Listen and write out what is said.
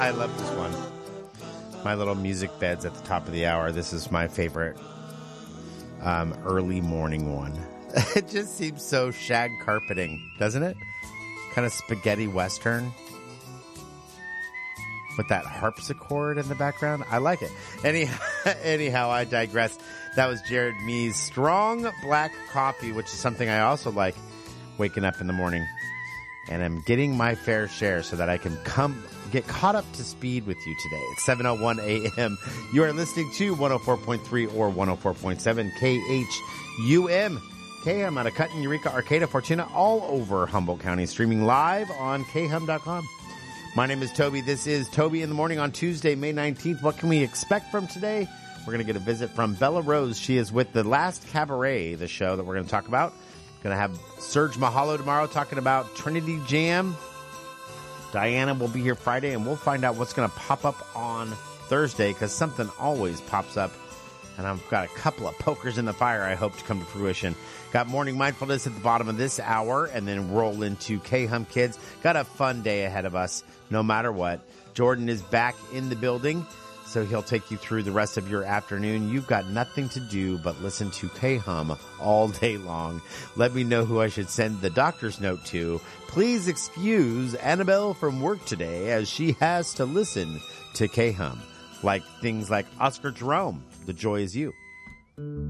I love this one. My little music beds at the top of the hour. This is my favorite early morning one. It just seems so shag carpeting, doesn't it? Kind of spaghetti western with that harpsichord in the background. I like it. Anyhow, I digress. That was Jared Mee's Strong Black Coffee, which is something I also like waking up in the morning. And I'm getting my fair share so that I can get caught up to speed with you today. It's 7:01 a.m. You are listening to 104.3 or 104.7 KHUM. KHUM out of Cutton, Eureka, Arcata, Fortuna, all over Humboldt County, streaming live on khum.com. My name is Toby. This is Toby in the Morning on Tuesday, May 19th. What can we expect from today? We're going to get a visit from Bella Rose. She is with The Last Cabaret, the show that we're going to talk about. Going to have Serge Mahalo tomorrow talking about Trinity Jam. Diana will be here Friday, and we'll find out what's going to pop up on Thursday, because something always pops up. And I've got a couple of pokers in the fire I hope to come to fruition. Got Morning Mindfulness at the bottom of this hour, and then roll into K-Hum Kids. Got a fun day ahead of us, no matter what. Jordan is back in the building, so he'll take you through the rest of your afternoon. You've got nothing to do but listen to K-Hum all day long. Let me know who I should send the doctor's note to. Please excuse Annabelle from work today, as she has to listen to K-Hum. Like things like Oscar Jerome, The Joy Is You.